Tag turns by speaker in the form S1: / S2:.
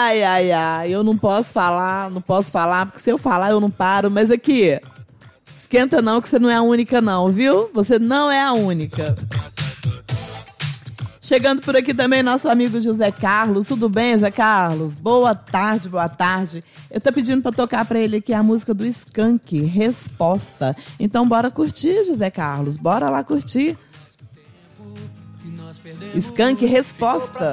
S1: Ai, eu não posso falar, porque se eu falar eu não paro, mas aqui, esquenta não que você não é a única não, viu? Você não é a única. Chegando por aqui também nosso amigo José Carlos. Tudo bem, Zé Carlos? Boa tarde, boa tarde. Eu tô pedindo pra tocar pra ele aqui a música do Skank, Resposta. Então bora curtir, José Carlos. Bora lá curtir. Skank, Resposta.